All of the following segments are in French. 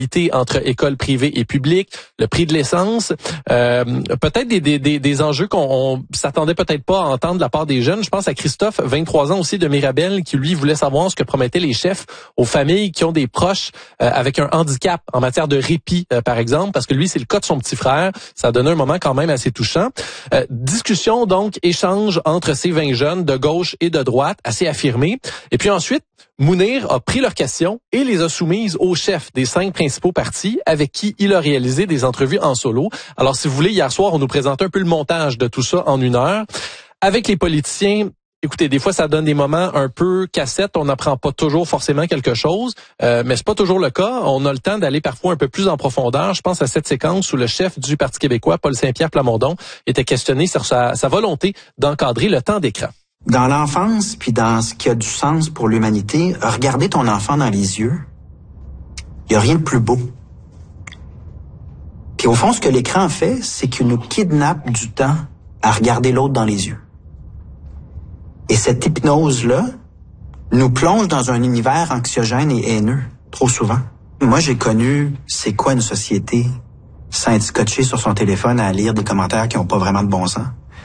entre écoles privées et publiques, le prix de l'essence, peut-être des enjeux qu'on s'attendait peut-être pas à entendre de la part des jeunes. Je pense à Christophe, 23 ans aussi de Mirabel, qui lui voulait savoir ce que promettaient les chefs aux familles qui ont des proches avec un handicap en matière de répit, par exemple, parce que lui, c'est le cas de son petit frère. Ça a donné un moment quand même assez touchant. Discussion, donc, échange entre ces 20 jeunes de gauche et de droite, assez affirmés. Et puis ensuite, Mounir a pris leurs questions et les a soumises aux chefs des 5 principaux partis avec qui il a réalisé des entrevues en solo. Alors, si vous voulez, hier soir, on nous présente un peu le montage de tout ça en 1 heure. Avec les politiciens, écoutez, des fois, ça donne des moments un peu cassettes. On n'apprend pas toujours forcément quelque chose, mais c'est pas toujours le cas. On a le temps d'aller parfois un peu plus en profondeur. Je pense à cette séquence où le chef du Parti québécois, Paul Saint-Pierre Plamondon, était questionné sur sa volonté d'encadrer le temps d'écran. Dans l'enfance, puis dans ce qui a du sens pour l'humanité, regarder ton enfant dans les yeux, il n'y a rien de plus beau. Puis au fond, ce que l'écran fait, c'est qu'il nous kidnappe du temps à regarder l'autre dans les yeux. Et cette hypnose-là nous plonge dans un univers anxiogène et haineux, trop souvent. Moi, j'ai connu c'est quoi une société sans être scotché sur son téléphone à lire des commentaires qui n'ont pas vraiment de bon sens.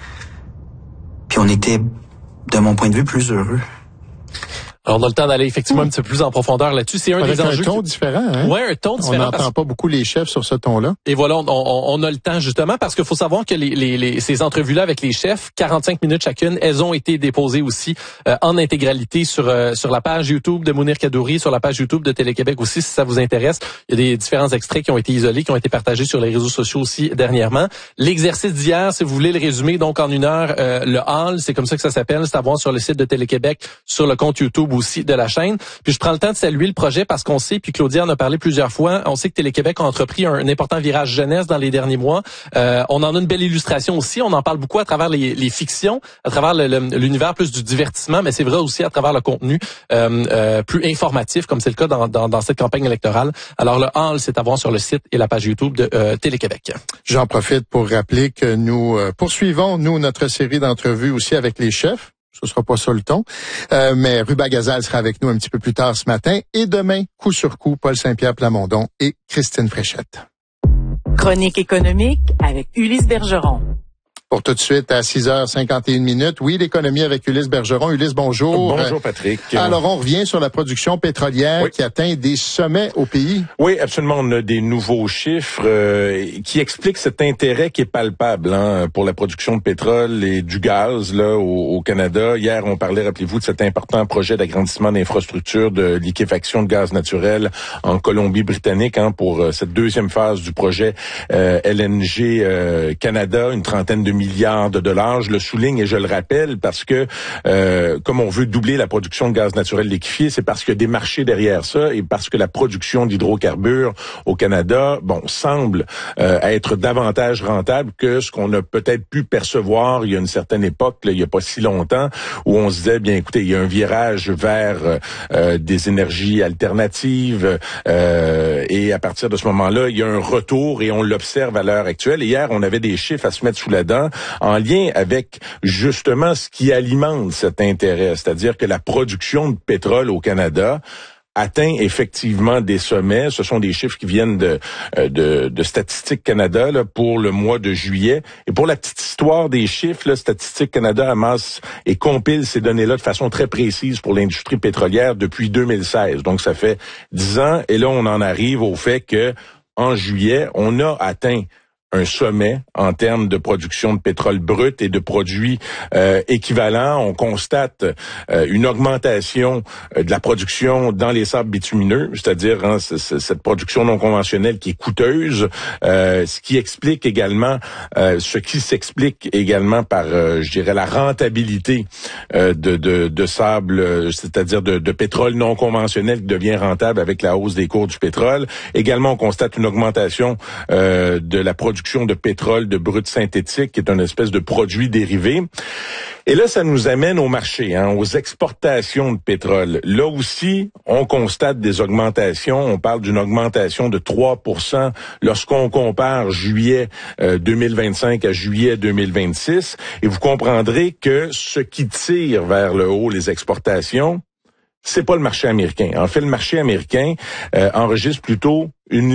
Puis on était, de mon point de vue, plus heureux. Alors, on a le temps d'aller effectivement un petit peu plus en profondeur là-dessus. C'est avec des enjeux. Un ton différent, hein? Ouais, un ton différent. On n'entend pas beaucoup les chefs sur ce ton-là. Et voilà, on a le temps justement parce qu'il faut savoir que ces entrevues-là avec les chefs, 45 minutes chacune, elles ont été déposées aussi en intégralité sur la page YouTube de Mounir Kadouri, sur la page YouTube de Télé-Québec aussi, si ça vous intéresse. Il y a des différents extraits qui ont été isolés, qui ont été partagés sur les réseaux sociaux aussi dernièrement. L'exercice d'hier, si vous voulez le résumer, donc en 1 heure, le hall, c'est comme ça que ça s'appelle, c'est à voir sur le site de Télé-Québec, sur le compte YouTube aussi de la chaîne. Puis je prends le temps de saluer le projet parce qu'on sait, puis Claudia en a parlé plusieurs fois, on sait que Télé-Québec a entrepris un important virage jeunesse dans les derniers mois. On en a une belle illustration aussi. On en parle beaucoup à travers les fictions, à travers l'univers plus du divertissement, mais c'est vrai aussi à travers le contenu plus informatif, comme c'est le cas dans cette campagne électorale. Alors le hall, c'est à voir sur le site et la page YouTube de Télé-Québec. J'en profite pour rappeler que nous poursuivons, notre série d'entrevues aussi avec les chefs. Ce sera pas ça le ton. Mais Ruba Gazal sera avec nous un petit peu plus tard ce matin. Et demain, coup sur coup, Paul Saint-Pierre Plamondon et Christine Fréchette. Chronique économique avec Ulysse Bergeron. Pour tout de suite, à 6h51. Oui, l'économie avec Ulysse Bergeron. Ulysse, bonjour. Bonjour, Patrick. Alors, on revient sur la production pétrolière qui atteint des sommets au pays. Oui, absolument. On a des nouveaux chiffres qui expliquent cet intérêt qui est palpable pour la production de pétrole et du gaz là au Canada. Hier, on parlait, rappelez-vous, de cet important projet d'agrandissement d'infrastructures de liquéfaction de gaz naturel en Colombie-Britannique pour cette deuxième phase du projet LNG Canada, une trentaine de milliards de dollars. Je le souligne et je le rappelle parce que comme on veut doubler la production de gaz naturel liquéfié, c'est parce qu'il y a des marchés derrière ça et parce que la production d'hydrocarbures au Canada, semble être davantage rentable que ce qu'on a peut-être pu percevoir il y a une certaine époque, là, il y a pas si longtemps, où on se disait, bien écoutez, il y a un virage vers des énergies alternatives et à partir de ce moment-là, il y a un retour et on l'observe à l'heure actuelle. Et hier, on avait des chiffres à se mettre sous la dent en lien avec justement ce qui alimente cet intérêt, c'est-à-dire que la production de pétrole au Canada atteint effectivement des sommets. Ce sont des chiffres qui viennent de Statistique Canada là, pour le mois de juillet. Et pour la petite histoire des chiffres, là, Statistique Canada amasse et compile ces données-là de façon très précise pour l'industrie pétrolière depuis 2016. Donc ça fait 10 ans. Et là, on en arrive au fait que en juillet, on a atteint un sommet en termes de production de pétrole brut et de produits équivalents. On constate une augmentation de la production dans les sables bitumineux, c'est-à-dire cette production non conventionnelle qui est coûteuse, ce qui s'explique également par, je dirais, la rentabilité de sable, c'est-à-dire de pétrole non conventionnel qui devient rentable avec la hausse des cours du pétrole. Également, on constate une augmentation de la production de pétrole de brut synthétique, qui est une espèce de produit dérivé. Et là, ça nous amène au marché, aux exportations de pétrole. Là aussi, on constate des augmentations. On parle d'une augmentation de 3% lorsqu'on compare juillet 2025 à juillet 2026. Et vous comprendrez que ce qui tire vers le haut les exportations, c'est pas le marché américain. En fait, le marché américain enregistre plutôt une